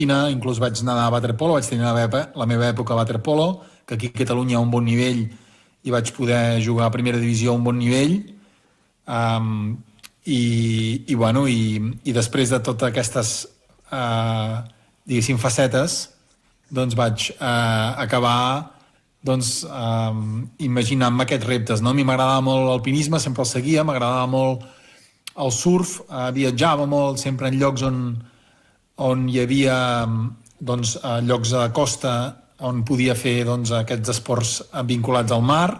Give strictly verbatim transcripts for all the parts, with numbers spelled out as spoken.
inclús vaig nedar a waterpolo, vaig tenir la meva època a waterpolo, que aquí a Catalunya hi ha un bon nivell i vaig poder jugar a primera divisió a un bon nivell. Um, i, i, bueno, i, i després de totes aquestes uh, diguéssim facetes, doncs vaig uh, acabar doncs, um, imaginant-me aquests reptes, no? A mi m'agradava molt l'alpinisme, sempre el seguia, m'agradava molt el surf, uh, viatjava molt sempre en llocs on, on hi havia doncs, uh, llocs a costa on podia fer doncs, aquests esports vinculats al mar,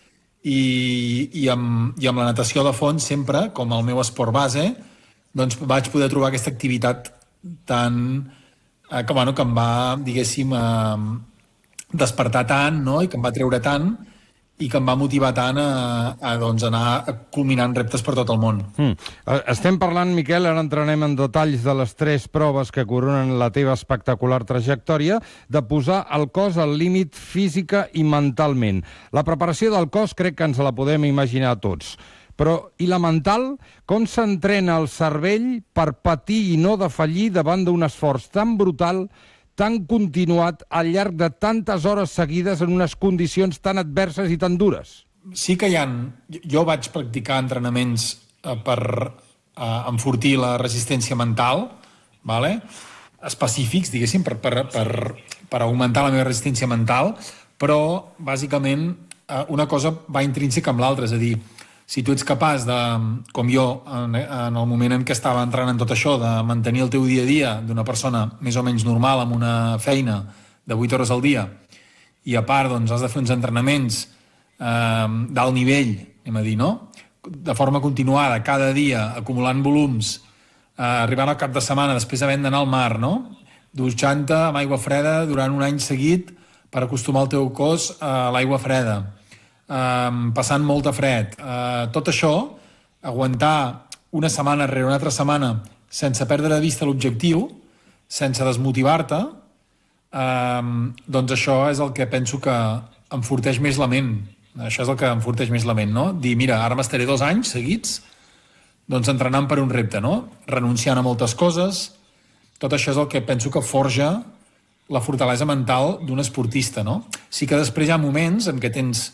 i, i, amb, i amb la natació de fons sempre, com el meu esport base, doncs vaig poder trobar aquesta activitat tan, eh, que, bueno, que em va, diguéssim, eh, despertar tant, no? I que em va treure tant i que em va motivar tant a, a doncs, anar culminant reptes per tot el món. Mm. Estem parlant, Miquel, ara entrarem en detalls de les tres proves que coronen la teva espectacular trajectòria, de posar el cos al límit física i mentalment. La preparació del cos crec que ens la podem imaginar tots. Però, i la mental? Com s'entrena el cervell per patir i no defallir davant d'un esforç tan brutal, tan continuat al llarg de tantes hores seguides en unes condicions tan adverses i tan dures? Sí que hi ha... Jo vaig practicar entrenaments eh, per eh, enfortir la resistència mental, vale? Específics, diguéssim, per, per, per, per augmentar la meva resistència mental, però, bàsicament, eh, una cosa va intrínseca amb l'altra, és a dir, si tu ets capaç de, com jo, en, en el moment en què estava entrenant tot això, de mantenir el teu dia a dia d'una persona més o menys normal amb una feina de vuit hores al dia, i a part doncs, has de fer uns entrenaments eh, d'alt nivell, anem a dir, no? De forma continuada, cada dia, acumulant volums, eh, arribant al cap de setmana, després havent d'anar al mar, no? Dutxant-te amb aigua freda durant un any seguit per acostumar el teu cos a l'aigua freda. Um, passant molta fred, uh, tot això, aguantar una setmana rere una altra setmana sense perdre de vista l'objectiu, sense desmotivar-te, um, doncs això és el que penso que enforteix més la ment. Això és el que enforteix més la ment, no? Dir, mira, ara m'estaré dos anys seguits doncs entrenant per un repte, no? Renunciant a moltes coses. Tot això és el que penso que forja la fortalesa mental d'un esportista, no? Sí que després hi ha moments en què tens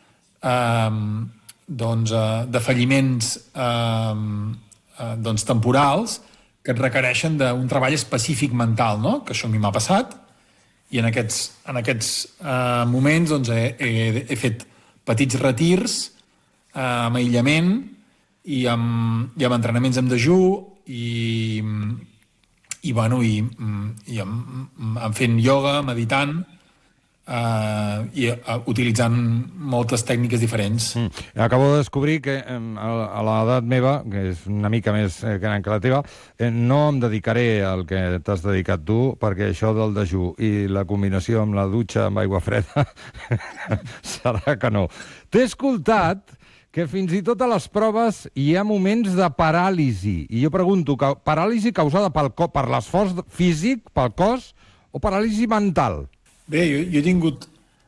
Uh, doncs, uh, de falliments uh, uh, doncs, temporals que et requereixen d'un treball específic mental, no? Que això a mi m'ha passat, i en aquests, en aquests uh, moments doncs, he, he, he fet petits retirs uh, amb aïllament i amb, i amb entrenaments en dejú i, i, bueno, i, i amb, amb fent ioga, meditant, Uh, i uh, utilitzant moltes tècniques diferents. Mm. Acabo de descobrir que um, a l'edat meva, que és una mica més eh, gran que la teva, eh, no em dedicaré al que t'has dedicat tu, perquè això del dejú i la combinació amb la dutxa amb aigua freda serà que no. T'he escoltat que fins i tot a les proves hi ha moments de paràlisi, i jo pregunto, paràlisi causada pel co per l'esforç físic, pel cos, o paràlisi mental? Bé, jo, jo he tingut,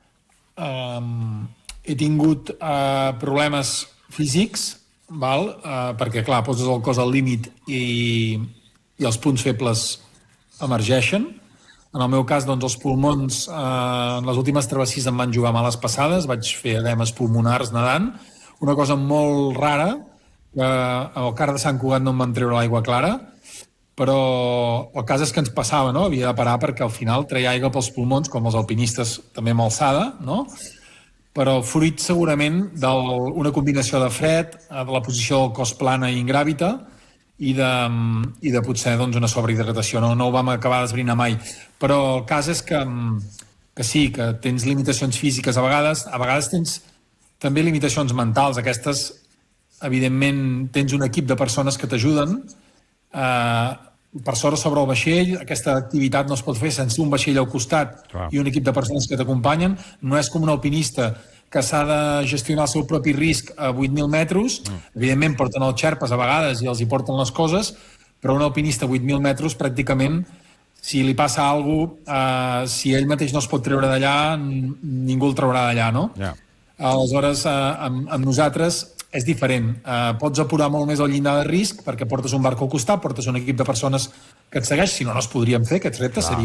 um, he tingut uh, problemes físics, val? Uh, perquè, clar, poses el cos al límit i, i els punts febles emergeixen. En el meu cas, doncs, els pulmons, uh, en les últimes travessies em van jugar males passades, vaig fer edemes pulmonars nedant, una cosa molt rara, que al Car de Sant Cugat no em van treure l'aigua clara, però el cas és que ens passava, no? Havia de parar perquè al final treia aigua pels pulmons, com els alpinistes també amb alçada, no? Però fruit segurament d'una combinació de fred, de la posició del cos plana i ingràvita, i de, i de potser doncs, una sobrehidratació. No, no ho vam acabar d'esbrinar mai. Però el cas és que, que sí, que tens limitacions físiques a vegades, a vegades tens també limitacions mentals. Aquestes, evidentment, tens un equip de persones que t'ajuden. Uh, per sort sobre el vaixell, aquesta activitat no es pot fer sense un vaixell al costat Clar. I un equip de persones que t'acompanyen. No és com un alpinista que s'ha de gestionar el seu propi risc a vuit mil metres. Mm. Evidentment porten els xerpes a vegades i els hi porten les coses, però un alpinista a vuit mil metres pràcticament, si li passa alguna cosa, uh, si ell mateix no es pot treure d'allà, ningú el traurà d'allà, no? Yeah. Aleshores, uh, amb, amb nosaltres és diferent. Uh, pots apurar molt més el llindar de risc perquè portes un barco al costat, portes un equip de persones que et segueix, si no, no es podrien fer, aquests reptes serien